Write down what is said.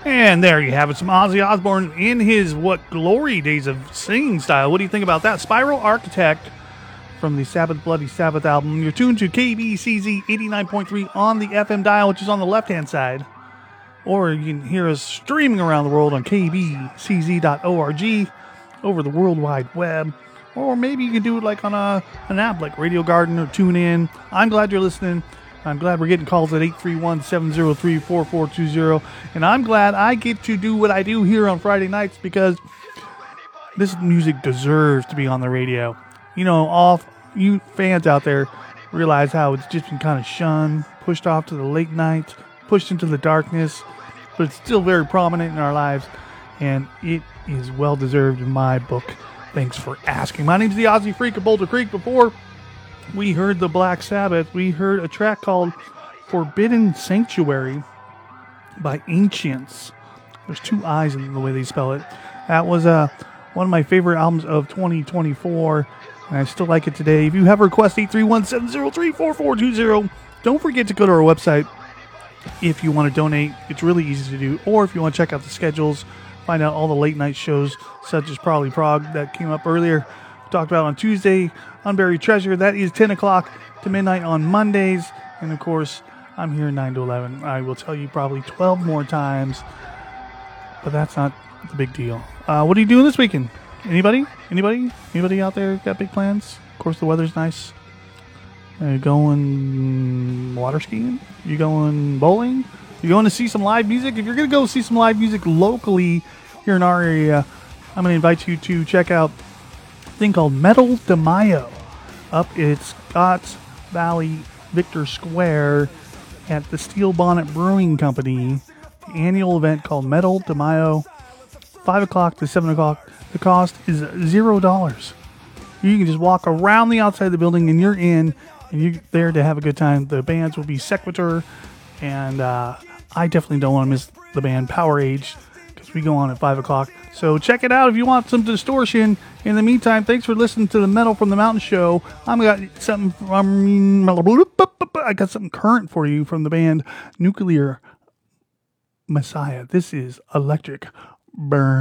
And there you have it, some Ozzy Osbourne in his what glory days of singing style. What do you think about that? Spiral Architect from the Sabbath Bloody Sabbath album. You're tuned to KBCZ 89.3 on the FM dial, which is on the left-hand side. Or you can hear us streaming around the world on kbcz.org over the World Wide Web. Or maybe you can do it like on an app like Radio Garden or TuneIn. I'm glad you're listening. I'm glad we're getting calls at 831-703-4420. And I'm glad I get to do what I do here on Friday nights because this music deserves to be on the radio. You know, all you fans out there realize how it's just been kind of shunned, pushed off to the late night, pushed into the darkness, but it's still very prominent in our lives, and it is well-deserved in my book. Thanks for asking. My name's the Ozzy Freak of Boulder Creek. Before we heard the Black Sabbath, we heard a track called Forbidden Sanctuary by Ancients. There's two I's in the way they spell it. That was one of my favorite albums of 2024, and I still like it today. If you have a request, 831-703-4420. Don't forget to go to our website if you want to donate. It's really easy to do. Or if you want to check out the schedules, find out all the late night shows, such as Probably Prog that came up earlier. We talked about on Tuesday, Unburied Treasure. That is 10 o'clock to midnight on Mondays. And of course, I'm here 9 to 11. I will tell you probably 12 more times, but that's not the big deal. What are you doing this weekend? Anybody? Anybody out there got big plans? Of course, the weather's nice. You going water skiing? You going bowling? You going to see some live music? If you're going to go see some live music locally here in our area, I'm going to invite you to check out a thing called Metal de Mayo up at Scotts Valley Victor Square at the Steel Bonnet Brewing Company. The annual event called Metal de Mayo, 5 o'clock to 7 o'clock. The cost is $0. You can just walk around the outside of the building and you're in, and you're there to have a good time. The bands will be Sequitur, and I definitely don't want to miss the band Power Age because we go on at 5 o'clock. So check it out if you want some distortion. In the meantime, thanks for listening to the Metal from the Mountain show. I got something current for you from the band Nuclear Messiah. This is Electric Burn.